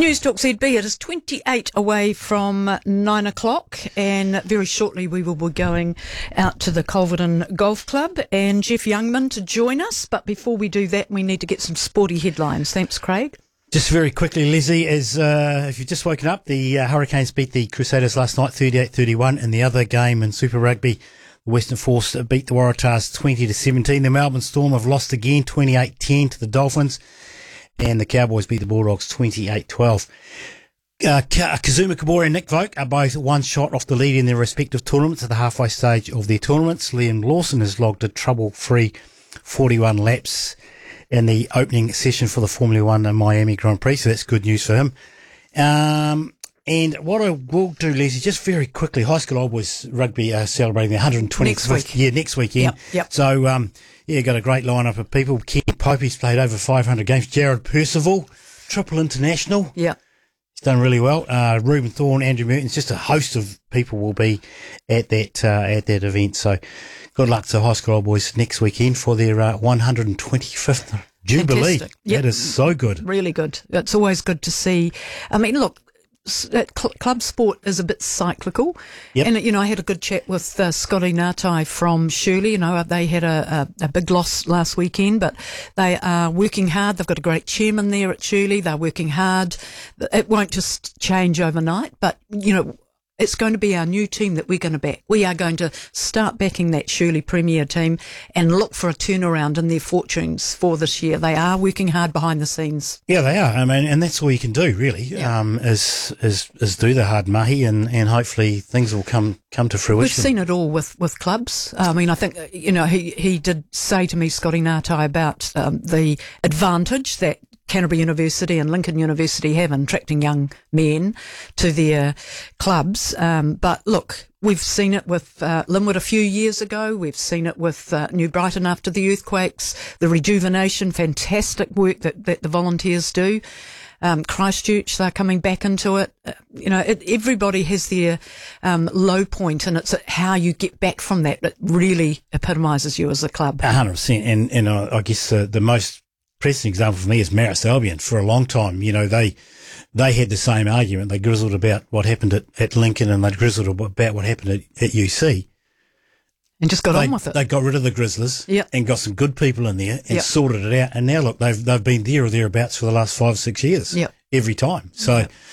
News Talk ZB, it is 28 away from 9 o'clock, and very shortly we will be going out to the Culverton Golf Club and Jeff Youngman to join us. But before we do that, we need to get some sporty headlines. Thanks, Craig. Just very quickly, Leslie, if you've just woken up, the Hurricanes beat the Crusaders last night 38-31. In the other game in Super Rugby, the Western Force beat the Waratahs 20-17. The Melbourne Storm have lost again 28-10 to the Dolphins. And the Cowboys beat the Bulldogs 28-12. Kazuma Kabore and Nick Vogt are both one shot off the lead in their respective tournaments at the halfway stage of their tournaments. Liam Lawson has logged a trouble-free 41 laps in the opening session for the Formula One Miami Grand Prix, so that's good news for him. And what I will do, Leslie, just very quickly, High School Old Boys Rugby are celebrating their 125th next weekend. Yep. So, got a great lineup of people. Ken Popey's played over 500 games. Jared Percival, triple international. Yeah. He's done really well. Reuben Thorne, Andrew Mertens, just a host of people will be at that event. So, good luck to High School Old Boys next weekend for their 125th Jubilee. Fantastic. Yep. That is so good. Really good. It's always good to see. I mean, look, club sport is a bit cyclical. Yep. And, I had a good chat with Scotty Ngatai from Shirley. They had a big loss last weekend, but they are working hard. They've got a great chairman there at Shirley. They're working hard. It won't just change overnight, but, it's going to be our new team that we're going to back. We are going to start backing that Shirley Premier team and look for a turnaround in their fortunes for this year. They are working hard behind the scenes. Yeah, they are. I mean, and that's all you can do, really, is do the hard mahi, and hopefully things will come to fruition. We've seen it all with clubs. I mean, I think, he did say to me, Scotty Ngatai, about the advantage that Canterbury University and Lincoln University have in attracting young men to their clubs. But look, we've seen it with Linwood a few years ago. We've seen it with New Brighton after the earthquakes, the rejuvenation, fantastic work that the volunteers do. Christchurch, they're coming back into it. Everybody has their low point, and it's how you get back from that really epitomises you as a club. 100%. And I guess the most pressing example for me is Marist Albion. For a long time, they had the same argument. They grizzled about what happened at Lincoln, and they grizzled about what happened at UC. And just got on with it. They got rid of the Grizzlers and got some good people in there and sorted it out. And now, look, they've been there or thereabouts for the last 5 or 6 years every time. So